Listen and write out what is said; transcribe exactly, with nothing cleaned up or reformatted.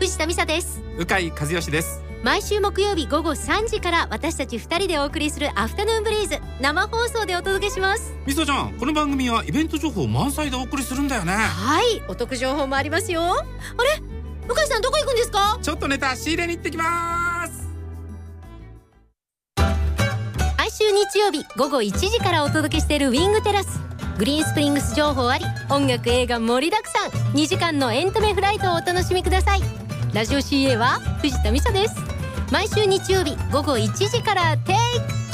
藤田美沙です。 鵜飼和義です。 毎週木曜日午後さんじから私たちふたりでお送りするアフタヌーンブリーズ、生放送でお届けします。 みそちゃん、この番組はイベント情報満載でお送りするんだよね。 はい、お得情報もありますよ。あれ、鵜飼さんどこ行くんですか？ ちょっとネタ仕入れに行ってきます。 毎週日曜日午後いちじからお届けしているウィングテラス。グリーンスプリングス情報あり、音楽映画盛りだくさん、にじかんのエンタメフライトをお楽しみください。ラジオ シーエー は藤田美沙です。毎週日曜日午後いちじからテイク